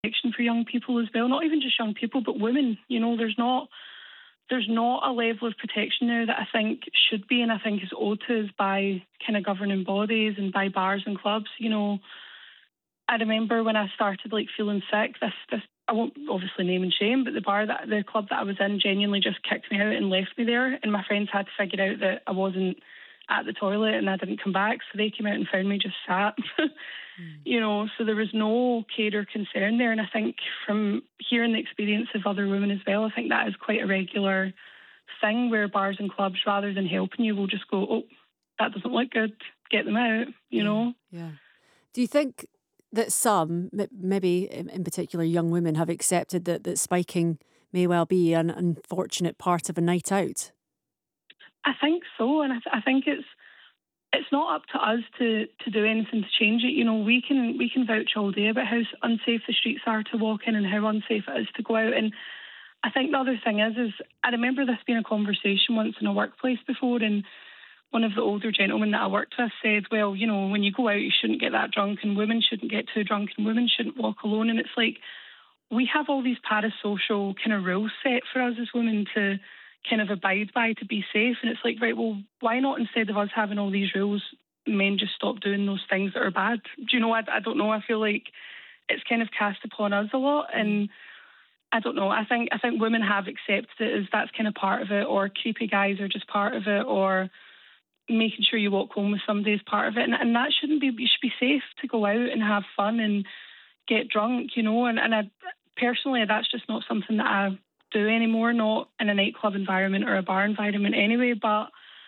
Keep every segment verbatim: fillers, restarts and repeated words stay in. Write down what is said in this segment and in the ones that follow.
protection for young people as well. Not even just young people, but women. You know, there's not there's not a level of protection now that I think should be, and I think is owed to us by kind of governing bodies and by bars and clubs. You know, I remember when I started like feeling sick, this this I won't obviously name and shame, but the bar that the club that I was in genuinely just kicked me out and left me there, and my friends had to figure out that I wasn't at the toilet and I didn't come back, so they came out and found me just sat. mm. You know, so there was no care or concern there, and I think from hearing the experience of other women as well, I think that is quite a regular thing where bars and clubs, rather than helping you, will just go, oh, that doesn't look good, get them out, you yeah, know. yeah. Do you think that some, m- maybe in in particular young women, have accepted that, that spiking may well be an unfortunate part of a night out? I think so, and I, th- I think it's it's not up to us to, to do anything to change it. You know, we can we can vouch all day about how s- unsafe the streets are to walk in and how unsafe it is to go out. And I think the other thing is, is I remember this being a conversation once in a workplace before, and one of the older gentlemen that I worked with said, well, you know, when you go out, you shouldn't get that drunk, and women shouldn't get too drunk, and women shouldn't walk alone. And it's like, we have all these parasocial kind of rules set for us as women to kind of abide by to be safe. And it's like, right, well, why not, instead of us having all these rules, men just stop doing those things that are bad? Do you know, I, I don't know. I feel like it's kind of cast upon us a lot. And I don't know. I think I think women have accepted it as that's kind of part of it, or creepy guys are just part of it, or making sure you walk home with somebody is part of it. And, and that shouldn't be, you should be safe to go out and have fun and get drunk, you know. And, and I, personally, that's just not something that I do anymore, not in a nightclub environment or a bar environment anyway. But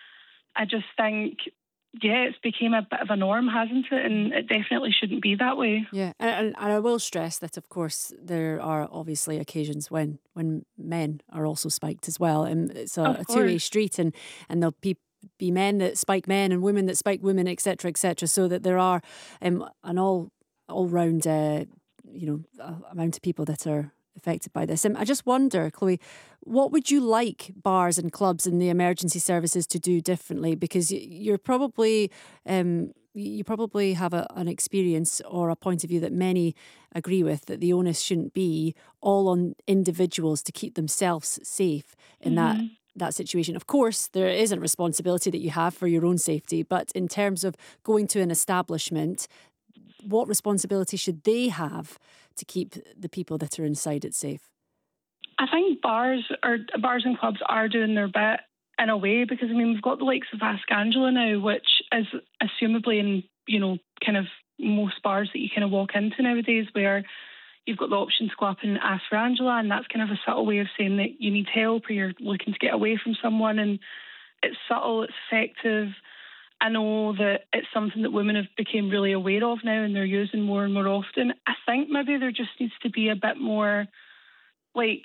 I just think, yeah, it's become a bit of a norm, hasn't it? And it definitely shouldn't be that way. Yeah, and, and, and I will stress that, of course, there are obviously occasions when when men are also spiked as well, and it's a, Of a two way course. street, and and there'll be be men that spike men and women that spike women, et cetera, et cetera. So that there are um, an all all round, uh, you know, uh, amount of people that are affected by this. And I just wonder, Chloe, what would you like bars and clubs and the emergency services to do differently? Because y- you're probably um, you probably have a, an experience or a point of view that many agree with, that the onus shouldn't be all on individuals to keep themselves safe in that hmm that situation. Of course, there is a responsibility that you have for your own safety, but in terms of going to an establishment, what responsibility should they have to keep the people that are inside it safe? I think bars or bars and clubs are doing their bit in a way, because I mean we've got the likes of Ask Angela now, which is assumably in, you know, kind of most bars that you kind of walk into nowadays, where you've got the option to go up and ask for Angela, and that's kind of a subtle way of saying that you need help or you're looking to get away from someone. And it's subtle, it's effective. I know that it's something that women have become really aware of now, and they're using more and more often. I think maybe there just needs to be a bit more, like,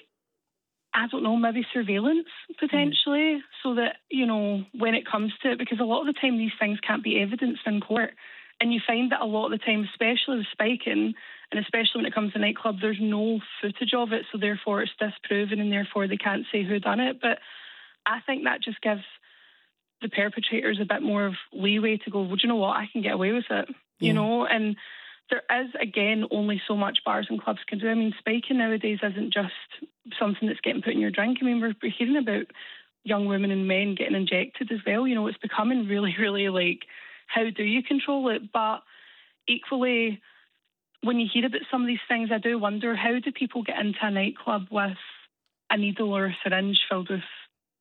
I don't know, maybe surveillance Mm. potentially, so that, you know, when it comes to it, because a lot of the time these things can't be evidenced in court. And you find that a lot of the time, especially with spiking, and especially when it comes to nightclub, there's no footage of it, so therefore it's disproven, and therefore they can't say who done it. But I think that just gives the perpetrators a bit more of leeway to go, well, do you know what, I can get away with it, you Yeah. know? And there is, again, only so much bars and clubs can do. I mean, spiking nowadays isn't just something that's getting put in your drink. I mean, we're, we're hearing about young women and men getting injected as well. You know, it's becoming really, really like, how do you control it? But equally, when you hear about some of these things, I do wonder, how do people get into a nightclub with a needle or a syringe filled with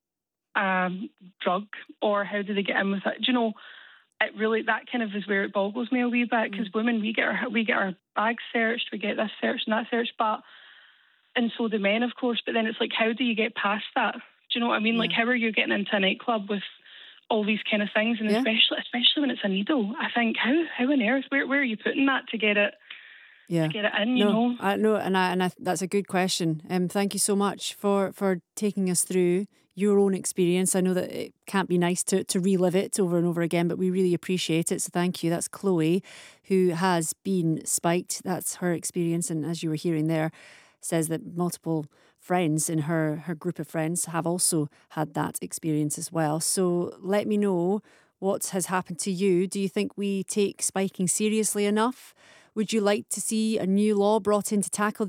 um, drug, or how do they get in with it? Do you know, it really, that kind of is where it boggles me a wee bit, because Mm. women, we get our we get our bags searched, we get this searched and that searched, but and so do men, of course. But then it's like, how do you get past that? Do you know what I mean? Like, Yeah. how are you getting into a nightclub with all these kind of things, and Yeah. especially especially when it's a needle? I think, how how on earth, where where are you putting that to get it to Yeah. get it in? You No, know. I no, and I and I, that's a good question. Um, thank you so much for for taking us through your own experience. I know that it can't be nice to to relive it over and over again, but we really appreciate it. So thank you. That's Chloe, who has been spiked. That's her experience, and as you were hearing there, says that multiple friends in her her group of friends have also had that experience as well. So let me know what has happened to you. Do you think we take spiking seriously enough? would you like to see a new law brought in to tackle